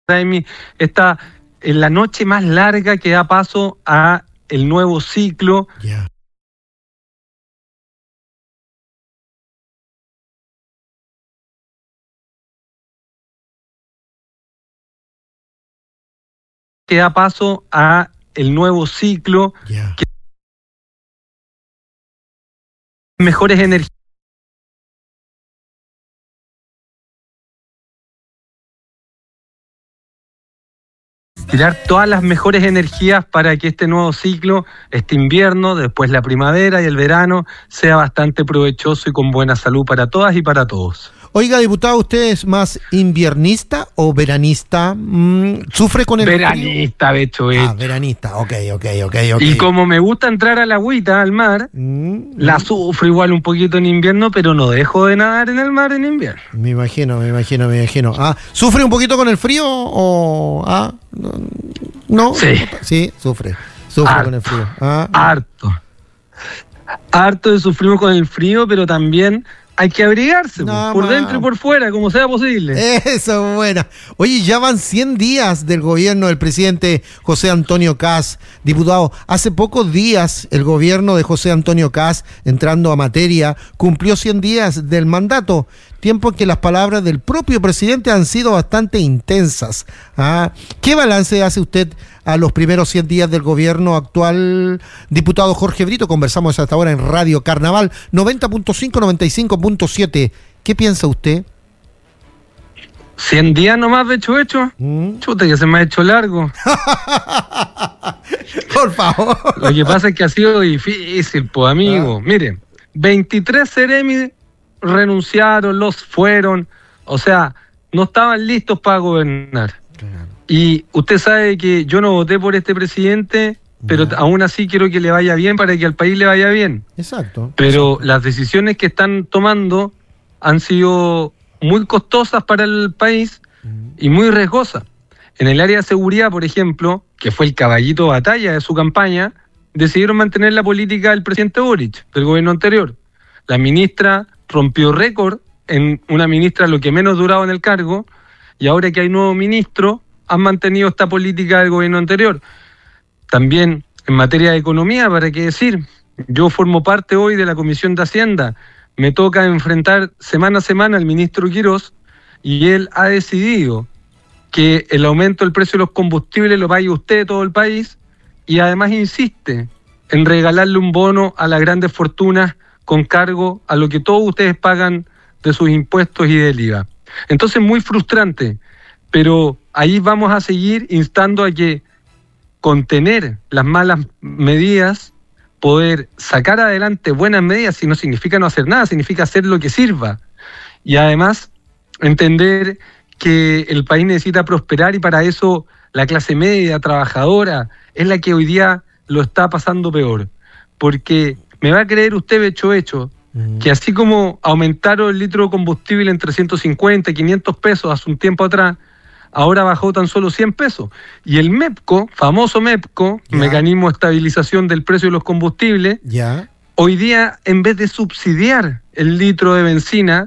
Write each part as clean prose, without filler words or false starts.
Raimi, está en la noche más larga que da paso a el nuevo ciclo. Yeah. Que da paso a el nuevo ciclo. Yeah. Que mejores energías. Tirar todas las mejores energías para que este nuevo ciclo, este invierno, después la primavera y el verano, sea bastante provechoso y con buena salud para todas y para todos. Oiga, diputado, ¿usted es más inviernista o veranista? ¿Sufre con el veranista, frío? de hecho. Veranista, ok. Y como me gusta entrar a la agüita, al mar, la sufro igual un poquito en invierno, pero no dejo de nadar en el mar en invierno. Me imagino. ¿Sufre un poquito con el frío o...? ¿No? Sí, sufre con el frío. Harto de sufrimos con el frío, pero también hay que abrigarse, por dentro y por fuera, como sea posible. Eso es buena. Oye, ya van 100 días del gobierno del presidente José Antonio Kast. Diputado, hace pocos días el gobierno de José Antonio Kast, entrando a materia, cumplió 100 días del mandato. Tiempo en que las palabras del propio presidente han sido bastante intensas. ¿Qué balance hace usted a los primeros 100 días del gobierno actual, diputado Jorge Brito? Conversamos hasta ahora en Radio Carnaval 90.5, 95.7. ¿Qué piensa usted? 100 días nomás de hecho. Chuta, ya se me ha hecho largo. Por favor. Lo que pasa es que ha sido difícil, pues, amigo. Mire, 23 seremis renunciaron, los fueron, o sea, no estaban listos para gobernar. Claro. Y usted sabe que yo no voté por este presidente, pero aún así quiero que le vaya bien para que al país le vaya bien. Exacto. Pero las decisiones que están tomando han sido muy costosas para el país y muy riesgosas. En el área de seguridad, por ejemplo, que fue el caballito de batalla de su campaña, decidieron mantener la política del presidente Boric, del gobierno anterior. La ministra rompió récord, en una ministra lo que menos duraba en el cargo, y ahora que hay nuevo ministro, han mantenido esta política del gobierno anterior. También en materia de economía, ¿para qué decir? Yo formo parte hoy de la Comisión de Hacienda, me toca enfrentar semana a semana al ministro Quirós, y él ha decidido que el aumento del precio de los combustibles lo pague usted, todo el país, y además insiste en regalarle un bono a las grandes fortunas con cargo a lo que todos ustedes pagan de sus impuestos y del IVA. Entonces, muy frustrante, pero ahí vamos a seguir instando a que contener las malas medidas, poder sacar adelante buenas medidas, si no significa no hacer nada, significa hacer lo que sirva. Y además, entender que el país necesita prosperar y para eso la clase media, trabajadora, es la que hoy día lo está pasando peor. Porque me va a creer usted, hecho, que así como aumentaron el litro de combustible en 350, 500 pesos hace un tiempo atrás, ahora bajó tan solo 100 pesos. Y el MEPCO, famoso MEPCO, Mecanismo de Estabilización del Precio de los Combustibles, hoy día, en vez de subsidiar el litro de benzina,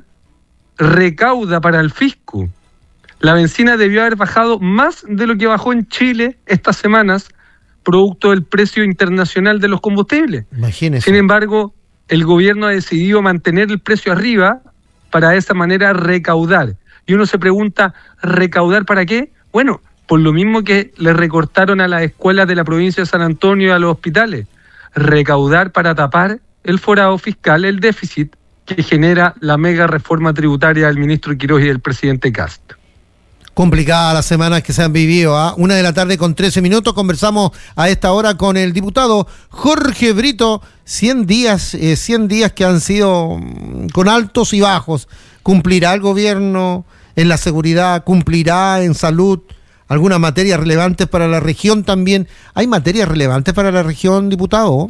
recauda para el fisco. La benzina debió haber bajado más de lo que bajó en Chile estas semanas, producto del precio internacional de los combustibles. Imagínese. Sin embargo, el gobierno ha decidido mantener el precio arriba para de esa manera recaudar. Y uno se pregunta, ¿recaudar para qué? Bueno, por lo mismo que le recortaron a las escuelas de la provincia de San Antonio y a los hospitales. Recaudar para tapar el forado fiscal, el déficit que genera la mega reforma tributaria del ministro Quirós y del presidente Kast. Complicadas las semanas que se han vivido. 1:13 p.m. Conversamos a esta hora con el diputado Jorge Brito. 100 días que han sido con altos y bajos. ¿Cumplirá el gobierno en la seguridad? ¿Cumplirá en salud? ¿Algunas materias relevantes para la región también? ¿Hay materias relevantes para la región, diputado?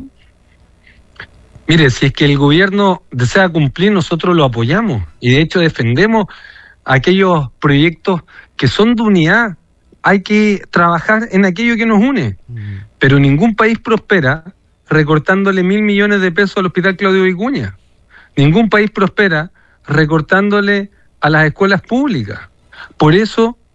Mire, si es que el gobierno desea cumplir, nosotros lo apoyamos. Y de hecho defendemos aquellos proyectos que son de unidad. Hay que trabajar en aquello que nos une. Pero ningún país prospera recortándole 1.000 millones de pesos al Hospital Claudio Vicuña. Ningún país prospera recortándole a las escuelas públicas. Por eso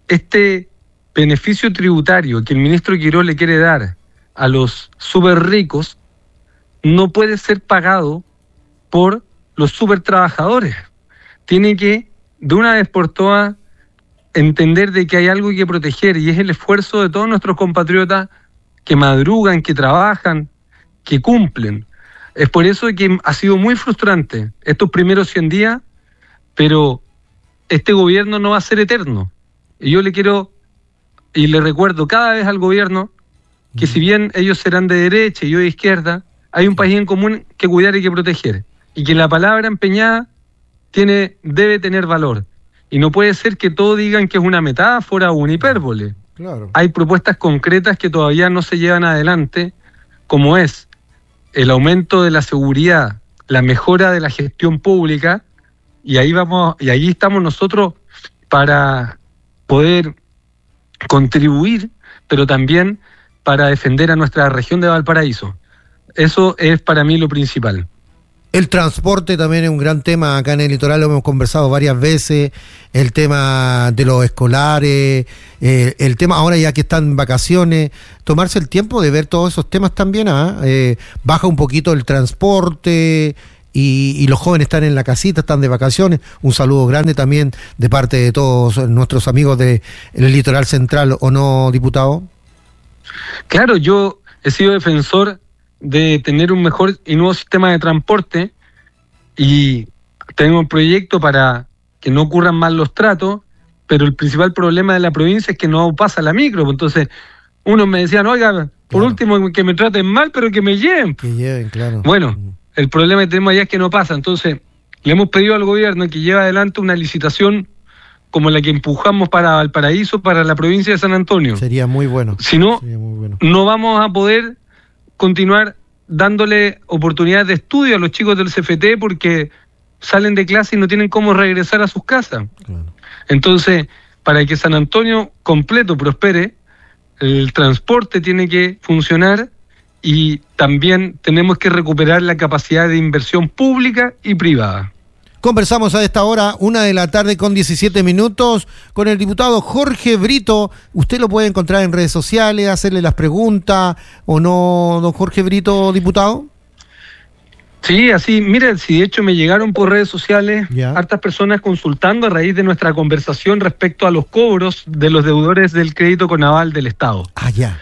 este beneficio tributario que el ministro Quirós le quiere dar a los súper ricos no puede ser pagado por los súper trabajadores. Tiene que, de una vez por todas, entender de que hay algo que proteger, y es el esfuerzo de todos nuestros compatriotas que madrugan, que trabajan, que cumplen. Es por eso que ha sido muy frustrante estos primeros 100 días, pero este gobierno no va a ser eterno. Y yo le quiero, y le recuerdo cada vez al gobierno, que si bien ellos serán de derecha y yo de izquierda, hay un país en común que cuidar y que proteger. Y que la palabra empeñada debe tener valor. Y no puede ser que todos digan que es una metáfora o una hipérbole. Claro. Hay propuestas concretas que todavía no se llevan adelante, como es el aumento de la seguridad, la mejora de la gestión pública, y ahí estamos nosotros para poder contribuir, pero también para defender a nuestra región de Valparaíso. Eso es para mí lo principal. El transporte también es un gran tema acá en el litoral, lo hemos conversado varias veces, el tema de los escolares, el tema ahora ya que están en vacaciones, tomarse el tiempo de ver todos esos temas también, baja un poquito el transporte y los jóvenes están en la casita, están de vacaciones. Un saludo grande también de parte de todos nuestros amigos del litoral central, ¿o no, diputado? Claro, yo he sido defensor de tener un mejor y nuevo sistema de transporte, y tengo un proyecto para que no ocurran mal los tratos, pero el principal problema de la provincia es que no pasa la micro. Entonces, unos me decían, oiga, por último que me traten mal, pero que me lleven. Que lleven, claro. Bueno, el problema que tenemos allá es que no pasa. Entonces, le hemos pedido al gobierno que lleve adelante una licitación como la que empujamos para Valparaíso, para la provincia de San Antonio. Sería muy bueno. Si no, no vamos a poder continuar dándole oportunidades de estudio a los chicos del CFT, porque salen de clase y no tienen cómo regresar a sus casas. Claro. Entonces, para que San Antonio completo prospere, el transporte tiene que funcionar, y también tenemos que recuperar la capacidad de inversión pública y privada. Conversamos a esta hora, 1:17 p.m, con el diputado Jorge Brito. Usted lo puede encontrar en redes sociales, hacerle las preguntas, ¿o no, don Jorge Brito, diputado? Sí, así, mire, si de hecho me llegaron por redes sociales hartas personas consultando a raíz de nuestra conversación respecto a los cobros de los deudores del crédito con aval del Estado. Ya.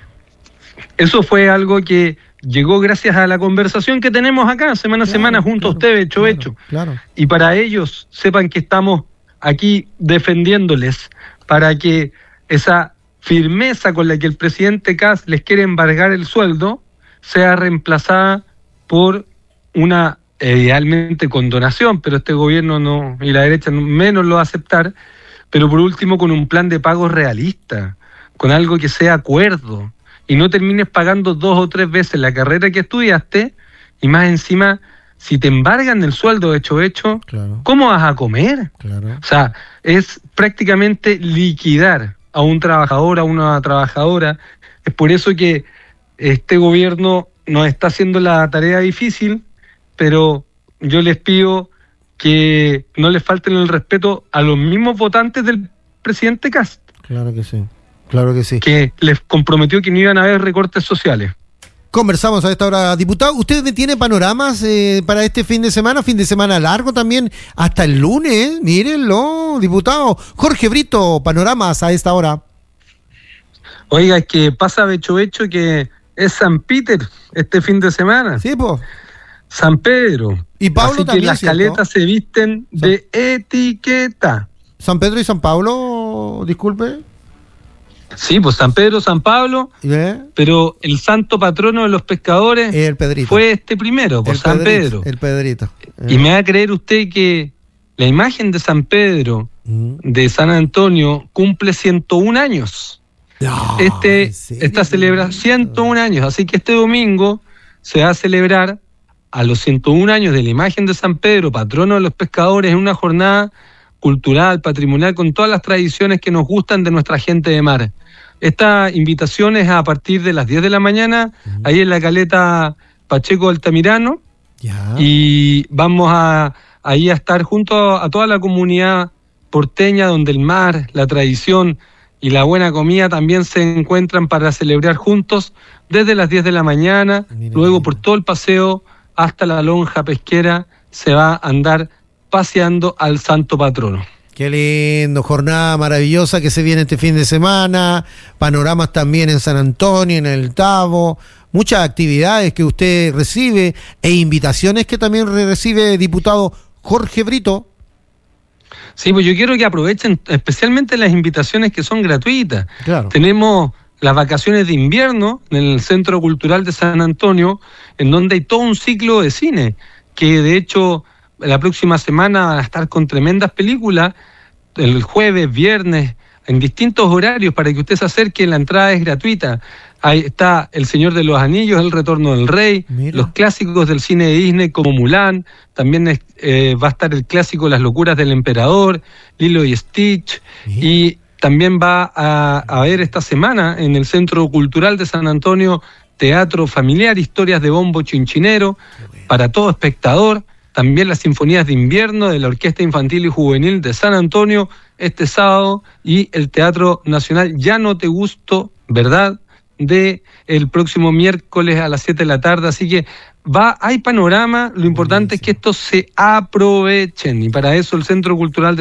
Eso fue algo que llegó gracias a la conversación que tenemos acá semana a semana junto a ustedes, hecho. Y para ellos, sepan que estamos aquí defendiéndoles, para que esa firmeza con la que el presidente Kast les quiere embargar el sueldo sea reemplazada por una, idealmente, condonación, pero este gobierno no, y la derecha menos lo va a aceptar, pero por último con un plan de pagos realista, con algo que sea acuerdo, y no termines pagando 2 o 3 veces la carrera que estudiaste, y más encima, si te embargan el sueldo hecho, claro, ¿cómo vas a comer? Claro. O sea, es prácticamente liquidar a un trabajador, a una trabajadora. Es por eso que este gobierno nos está haciendo la tarea difícil, pero yo les pido que no les falten el respeto a los mismos votantes del presidente Kast. Claro que sí. Claro que sí. Que les comprometió que no iban a haber recortes sociales. Conversamos a esta hora, diputado. ¿Usted tiene panoramas para este fin de semana largo también, hasta el lunes? Mírenlo, diputado. Jorge Brito, panoramas a esta hora. Oiga, es que pasa hecho que es San Peter este fin de semana. Sí, pues. San Pedro. Y Pablo así también, que las caletas se visten de etiqueta. ¿San Pedro y San Pablo, disculpe? Sí, pues San Pedro, San Pablo, pero el santo patrono de los pescadores fue este primero, pues San Pedro. El Pedrito. Y me va a creer usted que la imagen de San Pedro, de San Antonio, cumple 101 años. No, Esta celebra 101 años, así que este domingo se va a celebrar a los 101 años de la imagen de San Pedro, patrono de los pescadores, en una jornada cultural, patrimonial, con todas las tradiciones que nos gustan de nuestra gente de mar. Esta invitación es a partir de las 10 de la mañana, ahí en la caleta Pacheco Altamirano, y vamos ahí a estar junto a toda la comunidad, porteña, donde el mar, la tradición y la buena comida también se encuentran para celebrar juntos desde las 10 de la mañana, luego por todo el paseo hasta la lonja pesquera se va a andar paseando al santo patrono. Qué lindo, jornada maravillosa que se viene este fin de semana, panoramas también en San Antonio, en el Tabo, muchas actividades que usted recibe e invitaciones que también recibe, diputado Jorge Brito. Sí, pues yo quiero que aprovechen especialmente las invitaciones que son gratuitas. Claro. Tenemos las vacaciones de invierno en el Centro Cultural de San Antonio, en donde hay todo un ciclo de cine, que de hecho la próxima semana van a estar con tremendas películas, el jueves, viernes, en distintos horarios para que usted se acerque. La entrada es gratuita. Ahí está El Señor de los Anillos, El Retorno del Rey, los clásicos del cine de Disney como Mulan, también va a estar el clásico Las Locuras del Emperador, Lilo y Stitch, y también va a haber esta semana en el Centro Cultural de San Antonio teatro familiar, historias de bombo chinchinero para todo espectador. También las sinfonías de invierno de la Orquesta Infantil y Juvenil de San Antonio este sábado, y el Teatro Nacional Ya No Te Gusto, ¿verdad?, de el próximo miércoles a las 7 de la tarde. Así que hay panorama, lo importante es que estos se aprovechen, y para eso el Centro Cultural de